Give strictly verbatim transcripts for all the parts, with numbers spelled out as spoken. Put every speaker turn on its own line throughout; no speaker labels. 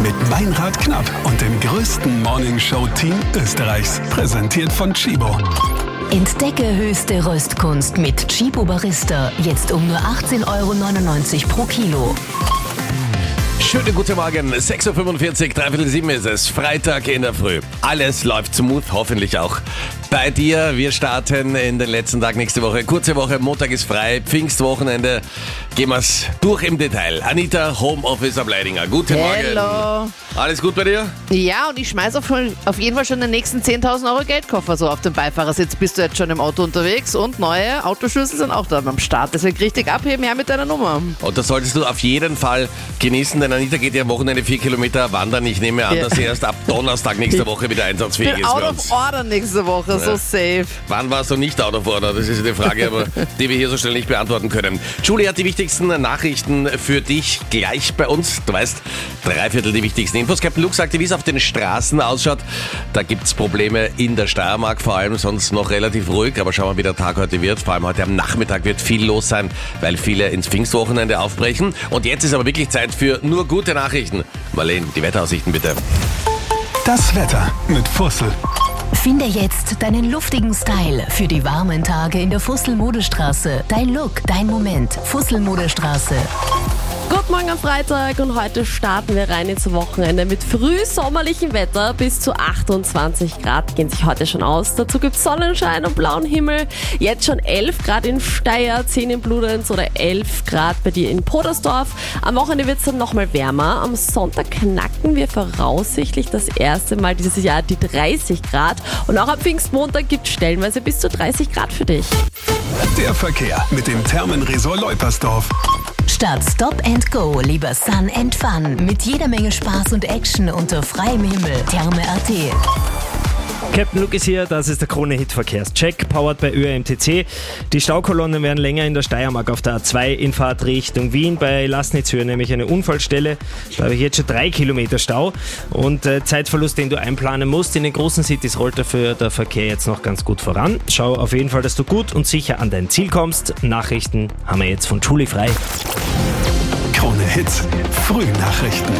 mit Meinrad Knapp und dem größten Morningshow-Team Österreichs. Präsentiert von Chibo.
Entdecke höchste Röstkunst mit Chibo Barista. Jetzt um nur achtzehn Euro neunundneunzig pro Kilo.
Schönen guten Morgen, sechs Uhr fünfundvierzig, dreiviertel sieben ist es, Freitag in der Früh. Alles läuft smooth, hoffentlich auch bei dir. Wir starten in den letzten Tag nächste Woche. Kurze Woche, Montag ist frei, Pfingstwochenende. Gehen wir es durch im Detail. Anita, Homeoffice am Leidinger. Guten
Hello.
Morgen. Alles gut bei dir?
Ja, und ich schmeiß auf, auf jeden Fall schon den nächsten zehntausend Euro Geldkoffer so auf den Beifahrersitz. Bist du jetzt schon im Auto unterwegs und neue Autoschlüssel sind auch da beim Start. Deswegen richtig abheben, her mit deiner Nummer.
Und das solltest du auf jeden Fall genießen, denn Anita geht ja am Wochenende vier Kilometer wandern. Ich nehme an,
Ja.
dass sie erst ab Donnerstag nächste Woche wieder einsatzfähig
Bin
ist
out
bei
of
uns.
order nächste Woche, so
Ja.
safe.
Wann warst du nicht out of order? Das ist die Frage, aber die wir hier so schnell nicht beantworten können. Julie hat die wichtigsten Nachrichten für dich gleich bei uns. Du weißt, drei Viertel die wichtigsten Infos. Captain Luke sagte, wie es auf den Straßen ausschaut. Da gibt es Probleme in der Steiermark vor allem, sonst noch relativ ruhig. Aber schauen wir, wie der Tag heute wird. Vor allem heute am Nachmittag wird viel los sein, weil viele ins Pfingstwochenende aufbrechen. Und jetzt ist aber wirklich Zeit für nur gute Nachrichten. Marlene, die Wetteraussichten bitte.
Das Wetter mit Fussel.
Finde jetzt deinen luftigen Style für die warmen Tage in der Fussel-Modestraße. Dein Look, dein Moment. Fussel-Modestraße.
Guten Morgen am Freitag und heute starten wir rein ins Wochenende mit frühsommerlichem Wetter. Bis zu achtundzwanzig Grad gehen sich heute schon aus. Dazu gibt es Sonnenschein und blauen Himmel. Jetzt schon elf Grad in Steyr, zehn in Bludenz oder elf Grad bei dir in Podersdorf. Am Wochenende wird es dann nochmal wärmer. Am Sonntag knacken wir voraussichtlich das erste Mal dieses Jahr die dreißig Grad. Und auch am Pfingstmontag gibt es stellenweise bis zu dreißig Grad für dich.
Der Verkehr mit dem Thermenresort Leupersdorf.
Statt Stop and Go, lieber Sun and Fun. Mit jeder Menge Spaß und Action unter freiem Himmel. Therme Punkt at.
Captain Luke ist hier, das ist der Krone-Hit-Verkehrscheck, powered bei Ö M T C. Die Staukolonnen werden länger in der Steiermark auf der A zwei in Fahrt Richtung Wien. Bei Lassnitzhöhe nämlich eine Unfallstelle. Da habe ich jetzt schon drei Kilometer Stau und äh, Zeitverlust, den du einplanen musst. In den großen Cities rollt dafür der Verkehr jetzt noch ganz gut voran. Schau auf jeden Fall, dass du gut und sicher an dein Ziel kommst. Nachrichten haben wir jetzt von Julie frei.
Krone Hits, Frühnachrichten.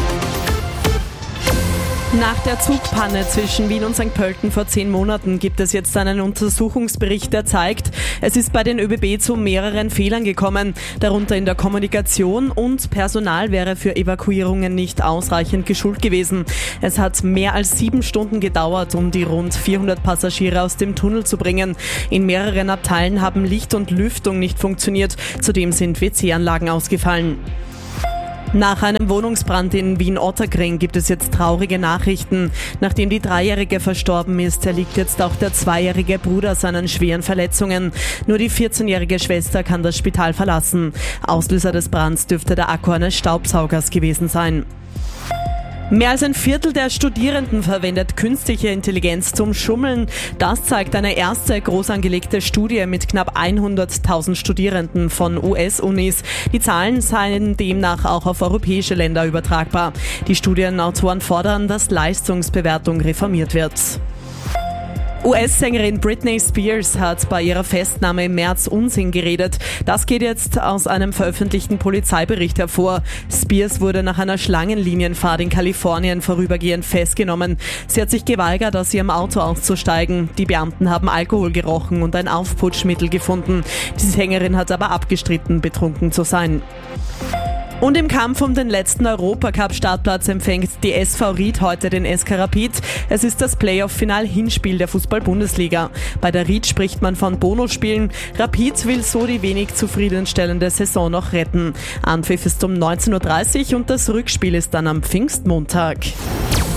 Nach der Zugpanne zwischen Wien und Sankt Pölten vor zehn Monaten gibt es jetzt einen Untersuchungsbericht, der zeigt, es ist bei den ÖBB zu mehreren Fehlern gekommen, darunter in der Kommunikation, und Personal wäre für Evakuierungen nicht ausreichend geschult gewesen. Es hat mehr als sieben Stunden gedauert, um die rund vierhundert Passagiere aus dem Tunnel zu bringen. In mehreren Abteilen haben Licht und Lüftung nicht funktioniert, zudem sind W C-Anlagen ausgefallen. Nach einem Wohnungsbrand in Wien-Ottakring gibt es jetzt traurige Nachrichten. Nachdem die Dreijährige verstorben ist, erliegt jetzt auch der zweijährige Bruder seinen schweren Verletzungen. Nur die vierzehnjährige Schwester kann das Spital verlassen. Auslöser des Brands dürfte der Akku eines Staubsaugers gewesen sein. Mehr als ein Viertel der Studierenden verwendet künstliche Intelligenz zum Schummeln. Das zeigt eine erste groß angelegte Studie mit knapp hunderttausend Studierenden von U S-Unis. Die Zahlen seien demnach auch auf europäische Länder übertragbar. Die Studienautoren fordern, dass Leistungsbewertung reformiert wird. U S-Sängerin Britney Spears hat bei ihrer Festnahme im März Unsinn geredet. Das geht jetzt aus einem veröffentlichten Polizeibericht hervor. Spears wurde nach einer Schlangenlinienfahrt in Kalifornien vorübergehend festgenommen. Sie hat sich geweigert, aus ihrem Auto auszusteigen. Die Beamten haben Alkohol gerochen und ein Aufputschmittel gefunden. Die Sängerin hat aber abgestritten, betrunken zu sein. Und im Kampf um den letzten Europacup-Startplatz empfängt die S V Ried heute den S K Rapid. Es ist das Playoff-Final-Hinspiel der Fußball-Bundesliga. Bei der Ried spricht man von Bonusspielen. Rapid will so die wenig zufriedenstellende Saison noch retten. Anpfiff ist um neunzehn Uhr dreißig und das Rückspiel ist dann am Pfingstmontag.